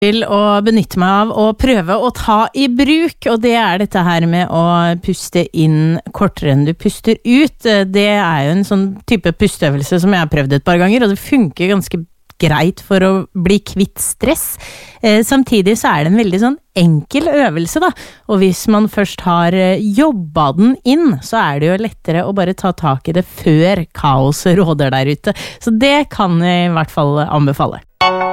til å benytte meg av og prøve å ta i bruk, og det dette her med å puste inn kortere enn du puster ut. Det jo en sånn type pusteøvelse som jeg har prøvd et par ganger, og det funker ganske greit for å bli kvitt stress. Samtidig så det en veldig sånn enkel øvelse da, og hvis man først har jobbet den inn, så det jo lettere å bare ta tak i det før kaoset råder der ute. Så det kan jeg i hvert fall anbefale.